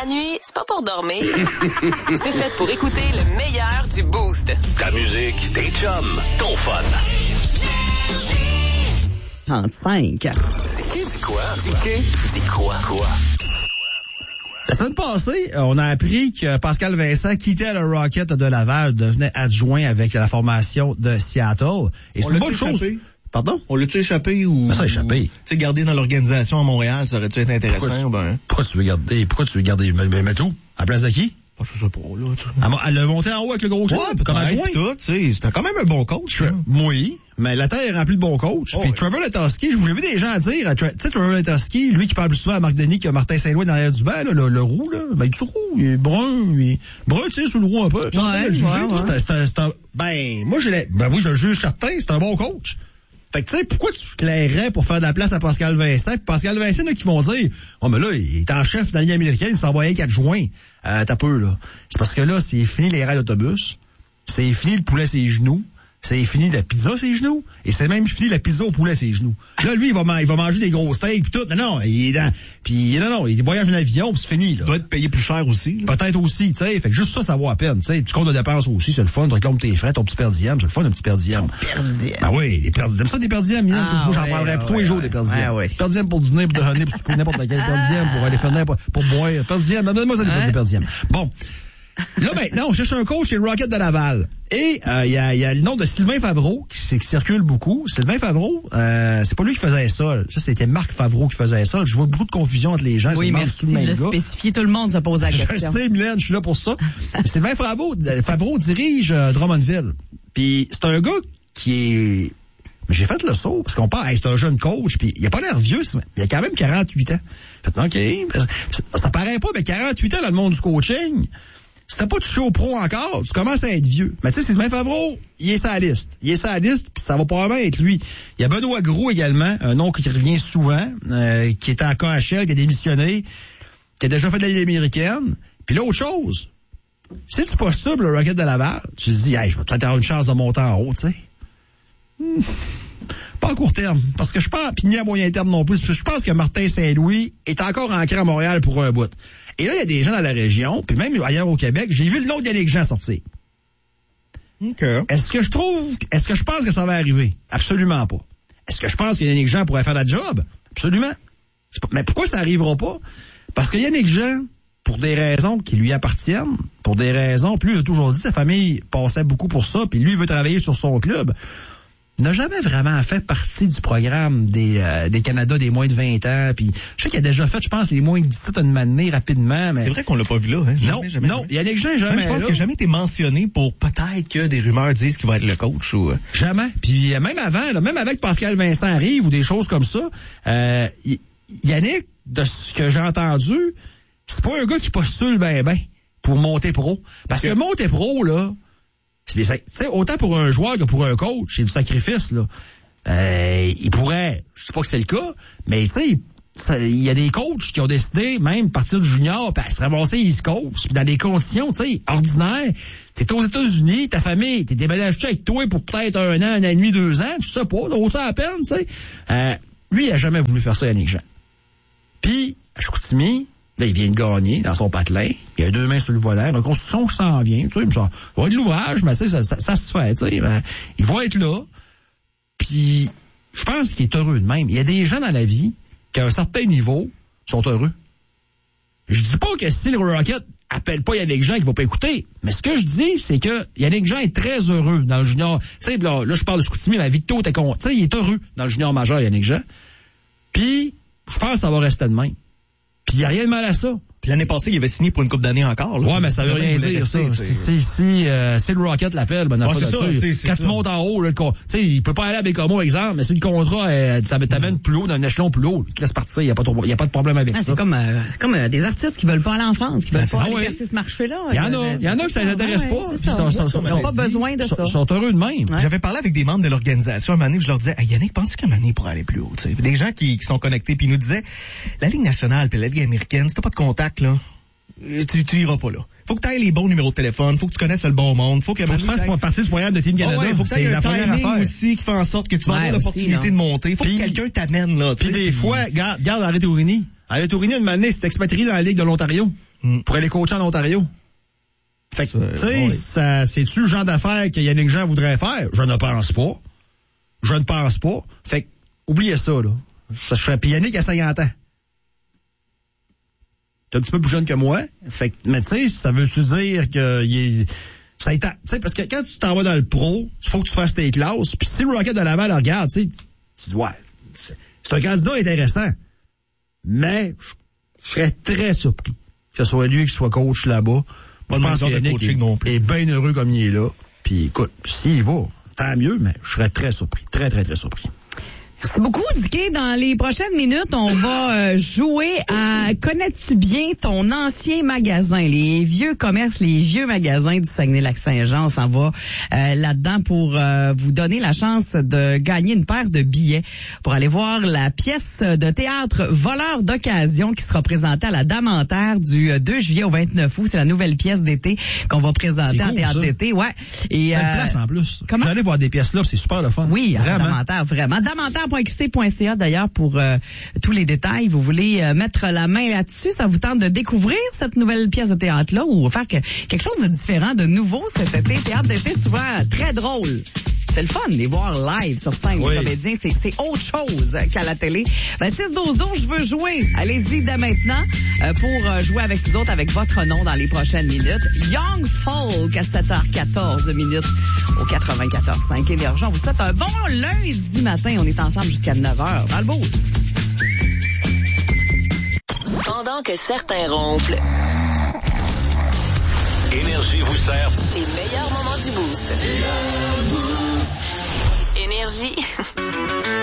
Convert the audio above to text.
La nuit, c'est pas pour dormir. C'est fait pour écouter le meilleur du Boost. Ta musique, tes chums, ton fun. 35. Dis quoi? Dis quoi? La semaine passée, on a appris que Pascal Vincent quittait le Rocket de Laval, devenait adjoint avec la formation de Seattle. Et c'est une bonne chose. Pardon? On l'a-tu échappé ou... Ben ça, échappé. Tu sais, garder dans l'organisation à Montréal, ça aurait-tu été intéressant? Pourquoi tu veux garder? Mais tout? À place de qui? Je sais pas, là. Elle l'a monté en haut avec le gros club, comme adjoint. Tout, tu sais, c'était quand même un bon coach. Oui, mais la terre est remplie de bons coachs. Puis Trevor Letowski, j'ai vu des gens dire, tu sais, Trevor Letowski, lui qui parle plus souvent à Marc Denis que Martin Saint-Louis dans l'air du banc, là, le roux, là, ben, il est tout roux, il est brun, tu sais, sous le roux un peu. Moi, oui, je le juge certain, c'est un bon coach. Fait que, tu sais, pourquoi tu clairerais pour faire de la place à Pascal Vincent? Puis Pascal Vincent, là, qui vont dire, oh, mais là, il est en chef dans la Ligue américaine, il s'en va rien qu'adjoint. T'as peu, là. C'est parce que là, c'est fini les rails d'autobus. C'est fini le poulet à ses genoux. C'est fini la pizza à ses genoux. Et c'est même fini la pizza au poulet à ses genoux. Là, lui, il va manger des gros steaks pis tout. Non, il est dans, il voyage en avion pis c'est fini, là. Il doit être payé plus cher aussi. Là. Peut-être aussi, tu sais. Fait que juste ça vaut à peine, tu sais. Tu comptes de dépenses aussi, c'est le fun. Tu réclames tes frais, ton petit per diem, c'est le fun, un petit per diem. Ben oui, les per diem. T'aimes ça des per diem, moi, j'en parlerai pour tous les jours des per diem. Per diem pour dîner, pour déjeuner, pour n'importe laquelle per diem, pour aller faire pour boire. Per diem, donne-moi ça des per diem. Bon. Là, maintenant, on cherche un coach chez le Rocket de Laval. Et il y a le nom de Sylvain Favreau qui circule beaucoup. Sylvain Favreau, c'est pas lui qui faisait ça. Ça, c'était Marc Favreau qui faisait ça. Je vois beaucoup de confusion entre les gens. Oui, merci de le spécifier. Tout le monde se pose la question. Je sais, Mylène, je suis là pour ça. Sylvain Favreau dirige Drummondville. Puis c'est un gars qui est... Mais j'ai fait le saut, parce qu'on parle, c'est un jeune coach, puis il a pas l'air vieux, il a quand même 48 ans. Fait, OK, ça paraît pas, mais 48 ans dans le monde du coaching... Si t'as pas touché au pro encore, tu commences à être vieux. Mais tu sais, Sylvain Favreau, il est sur la liste. Puis ça va probablement être lui. Il y a Benoît Gros également, un nom qui revient souvent, qui était en KHL, qui a démissionné, qui a déjà fait de la Ligue américaine. Puis l'autre chose, si tu postules le Rocket de Laval, tu te dis, hey, je vais peut-être avoir une chance de monter en haut, tu sais. Pas à court terme, parce que je pense, puis ni à moyen terme non plus, parce que je pense que Martin Saint-Louis est encore ancré à Montréal pour un bout. Et là, il y a des gens dans la région, puis même ailleurs au Québec, j'ai vu le nom d'Yannick Jean sortir. OK. Est-ce que je pense que ça va arriver? Absolument pas. Est-ce que je pense que Yannick Jean pourrait faire la job? Absolument. Mais pourquoi ça n'arrivera pas? Parce que Yannick Jean, pour des raisons qui lui appartiennent, pour des raisons, puis lui, il a toujours dit, sa famille passait beaucoup pour ça, puis lui, il veut travailler sur son club, n'a jamais vraiment fait partie du programme des Canada des moins de 20 ans. Puis je sais qu'il a déjà fait, je pense, les moins de 17 à une année rapidement. Mais... C'est vrai qu'on l'a pas vu là. Hein? Jamais. Il y a des gens jamais. Je pense qu'il n'a jamais été mentionné pour peut-être que des rumeurs disent qu'il va être le coach. Ou... Jamais. Puis même avant, là, même avec Pascal Vincent arrive ou des choses comme ça, Yannick, de ce que j'ai entendu, c'est pas un gars qui postule ben pour monter pro. Parce que monter pro, là, c'est autant pour un joueur que pour un coach, c'est du sacrifice, là. Il pourrait, je sais pas que c'est le cas, mais tu sais, il y a des coachs qui ont décidé, même partir du junior, puis à se ramasser East Coast, puis dans des conditions, tu sais, ordinaires. T'es aux États-Unis, ta famille, t'es déménagé avec toi pour peut-être 1 an et demi, 2 ans, tu sais pas, ça vaut ça à peine, tu sais. Lui, il a jamais voulu faire ça, Yannick Jean. Puis, à Chicoutimi, là, il vient de gagner dans son patelin. Il a 2 mains sur le volant. La construction s'en vient. Tu sais, ça va être l'ouvrage, mais ça se fait. Tu sais, ben, il va être là. Puis, je pense qu'il est heureux de même. Il y a des gens dans la vie qui, à un certain niveau, sont heureux. Je dis pas que si le Rocket appelle pas Yannick Jean qu'il va pas écouter. Mais ce que je dis, c'est que Yannick Jean est très heureux dans le junior. Tu sais, là, je parle de Chicoutimi, mais Victo, tu sais, il est heureux dans le junior majeur, Yannick Jean. Puis, je pense que ça va rester de même. Puis il n'y a rien de mal à ça. Puis l'année passée, il avait signé pour une couple d'années encore. Là. Ouais, mais ça veut rien dire, ça. Si le Rocket l'appelle, ben, c'est ça. Quand tu montes en haut, tu sais, il peut pas aller à Bécamo, exemple, mais si le contrat, t'amène plus haut, d'un échelon plus haut, il te laisse partir, il y a pas de problème avec ça. C'est comme des artistes qui veulent pas aller en France, qui veulent pas aller percer ce marché-là. Il y en a qui ça les intéresse pas. Ils n'ont pas besoin de ça. Ils sont heureux de même. J'avais parlé avec des membres de l'organisation un moment donné, je leur disais, hey, Yannick, pense qu'un moment donné pour aller plus haut, tu sais. Des gens qui sont connectés, puis ils nous disaient, la Ligue nationale puis la Ligue américaine, si t'as pas de contact, là, tu iras pas là. Faut que tu aies les bons numéros de téléphone, faut que tu connaisses le bon monde, faut que tu fasses partie du programme de Team Canada. Faut que tu aies un timing aussi qui fait en sorte que tu vas avoir l'opportunité de monter. Faut que quelqu'un t'amène là. Puis des fois, regarde Henri Tourini. Alain Tourigny, une année, s'est expatrié dans la Ligue de l'Ontario pour aller coacher en Ontario. Fait que, tu sais, ça, c'est-tu le genre d'affaires que Yannick Jean voudrait faire? Je ne pense pas. Fait que, oubliez ça, là. Ça se ferait. Puis Yannick a 50 ans. T'es un petit peu plus jeune que moi. Fait que, mais tu sais, ça veut-tu dire que ça tu sais, parce que quand tu t'en vas dans le pro, il faut que tu fasses tes classes. Puis si le Rocket de Laval regarde, tu dis, ouais, c'est un candidat intéressant. Mais, je serais très surpris que ce soit lui qui soit coach là-bas. Moi, je pense que Yannick est bien heureux comme il est là. Puis écoute, s'il va, tant mieux, mais je serais très surpris. Très, très, très surpris. Merci beaucoup, Dicky. Dans les prochaines minutes, on va jouer à Connais-tu bien ton ancien magasin? Les vieux commerces, les vieux magasins du Saguenay-Lac-Saint-Jean. On s'en va là-dedans pour vous donner la chance de gagner une paire de billets pour aller voir la pièce de théâtre Voleur d'occasion qui sera présentée à la Dame-en-Terre du 2 juillet au 29 août. C'est la nouvelle pièce d'été qu'on va présenter en théâtre d'été. Ouais. Et place en plus. Comment? Vous allez voir des pièces là, c'est super le fun. Oui, à la Dame-en-Terre, vraiment. Dame-en-terre.qc.ca d'ailleurs pour tous les détails. Vous voulez mettre la main là-dessus, ça vous tente de découvrir cette nouvelle pièce de théâtre-là ou faire quelque chose de différent, de nouveau cet été. Théâtre d'été, souvent très drôle. C'est le fun de les voir live sur scène, les comédiens. C'est autre chose qu'à la télé. 6-12-12, je veux jouer. Allez-y dès maintenant pour jouer avec nous autres, avec votre nom dans les prochaines minutes. Young Folk à 7h14 minutes au 94.5 Énergie. On vous souhaite un bon lundi matin. On est ensemble jusqu'à 9h dans le boost. Pendant que certains ronflent, Énergie vous sert les meilleurs moments du boost. Énergie.